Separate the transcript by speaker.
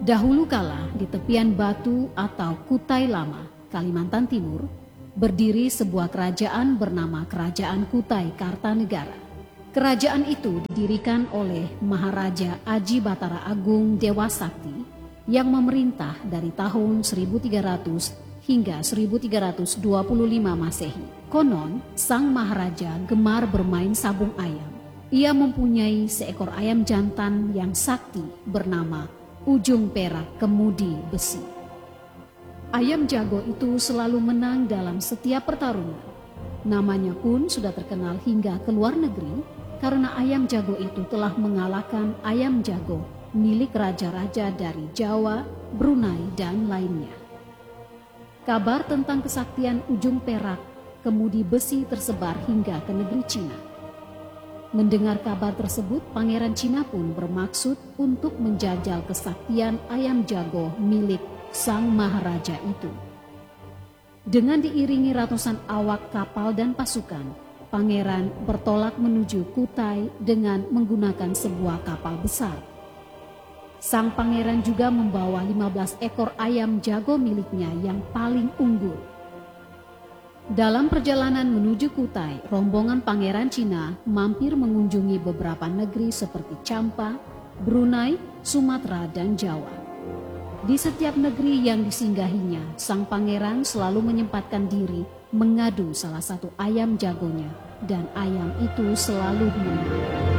Speaker 1: Dahulu kala di tepian Batu atau Kutai Lama, Kalimantan Timur, berdiri sebuah kerajaan bernama Kerajaan Kutai Kartanegara. Kerajaan itu didirikan oleh Maharaja Aji Batara Agung Dewa Sakti yang memerintah dari tahun 1300 hingga 1325 Masehi. Konon, sang Maharaja gemar bermain sabung ayam. Ia mempunyai seekor ayam jantan yang sakti bernama Ujung Perak Kemudi Besi. Ayam jago itu selalu menang dalam setiap pertarungan. Namanya pun sudah terkenal hingga ke luar negeri karena ayam jago itu telah mengalahkan ayam jago milik raja-raja dari Jawa, Brunei, dan lainnya. Kabar tentang kesaktian Ujung Perak Kemudi Besi tersebar hingga ke negeri Cina. Mendengar kabar tersebut, Pangeran Cina pun bermaksud untuk menjajal kesaktian ayam jago milik sang Maharaja itu. Dengan diiringi ratusan awak kapal dan pasukan, Pangeran bertolak menuju Kutai dengan menggunakan sebuah kapal besar. Sang pangeran juga membawa 15 ekor ayam jago miliknya yang paling unggul. Dalam perjalanan menuju Kutai, rombongan Pangeran Cina mampir mengunjungi beberapa negeri seperti Champa, Brunei, Sumatera, dan Jawa. Di setiap negeri yang disinggahinya, sang pangeran selalu menyempatkan diri mengadu salah satu ayam jagonya, dan ayam itu selalu menang.